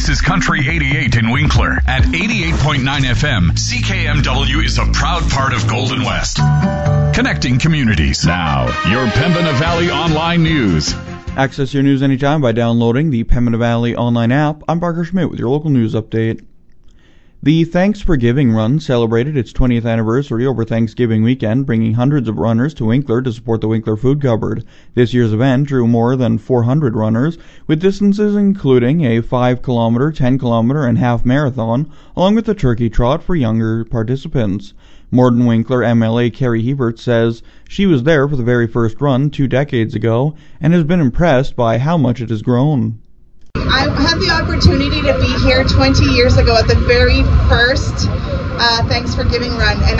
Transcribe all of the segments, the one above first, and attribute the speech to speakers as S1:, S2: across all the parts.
S1: This is Country 88 in Winkler. At 88.9 FM, CKMW is a proud part of Golden West. Connecting communities. Now, your Pembina Valley Online News.
S2: Access your news anytime by downloading the Pembina Valley Online app. I'm Parker Schmidt with your local news update. The Thanks for Giving Run celebrated its 20th anniversary over Thanksgiving weekend, bringing hundreds of runners to Winkler to support the Winkler Food Cupboard. This year's event drew more than 400 runners, with distances including a 5-kilometer, 10-kilometer, and half marathon, along with a turkey trot for younger participants. Morden Winkler MLA Carrie Hebert says she was there for the very first run 2 decades ago and has been impressed by how much it has grown.
S3: I had the opportunity to be here 20 years ago at the very first Thanks for Giving run, and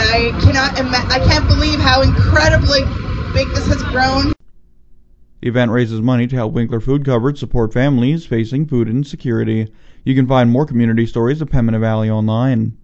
S3: I can't believe how incredibly big this has grown.
S2: The event raises money to help Winkler Food Cupboard support families facing food insecurity. You can find more community stories at Pembina Valley Online.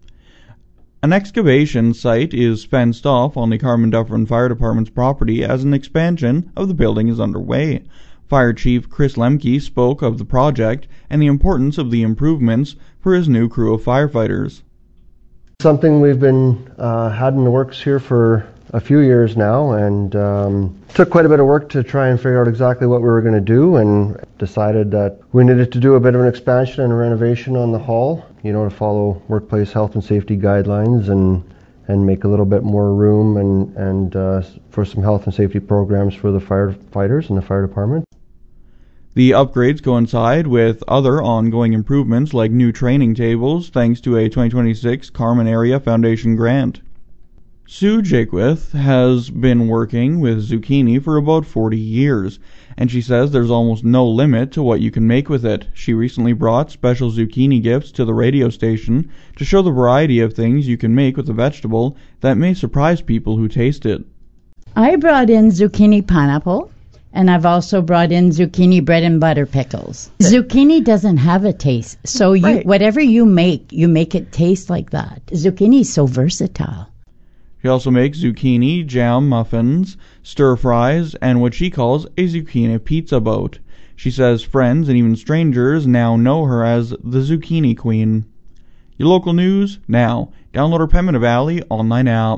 S2: An excavation site is fenced off on the Carmen Dufferin Fire Department's property as an expansion of the building is underway. Fire Chief Chris Lemke spoke of the project and the importance of the improvements for his new crew of firefighters.
S4: Something we've been had in the works here for a few years now, and took quite a bit of work to try and figure out exactly what we were going to do, and decided that we needed to do a bit of an expansion and a renovation on the hall, to follow workplace health and safety guidelines and make a little bit more room and for some health and safety programs for the firefighters and the fire department.
S2: The upgrades coincide with other ongoing improvements like new training tables thanks to a 2026 Carmen Area Foundation grant. Sue Jaquith has been working with zucchini for about 40 years, and she says there's almost no limit to what you can make with it. She recently brought special zucchini gifts to the radio station to show the variety of things you can make with the vegetable that may surprise people who taste it.
S5: I brought in zucchini pineapple, and I've also brought in zucchini bread and butter pickles. Zucchini doesn't have a taste, so whatever you make it taste like that. Zucchini is so versatile.
S2: She also makes zucchini jam muffins, stir fries, and what she calls a zucchini pizza boat. She says friends and even strangers now know her as the Zucchini Queen. Your local news now. Download our Pembina Valley Online app.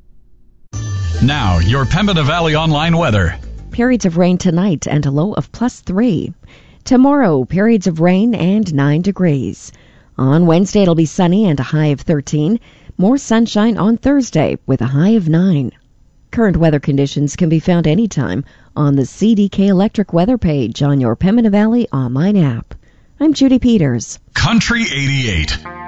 S1: Now, your Pembina Valley Online weather.
S6: Periods of rain tonight and a low of +3. Tomorrow, periods of rain and 9 degrees. On Wednesday, it'll be sunny and a high of 13. More sunshine on Thursday with a high of 9. Current weather conditions can be found anytime on the CDK Electric weather page on your Pembina Valley Online app. I'm Judy Peters.
S1: Country 88.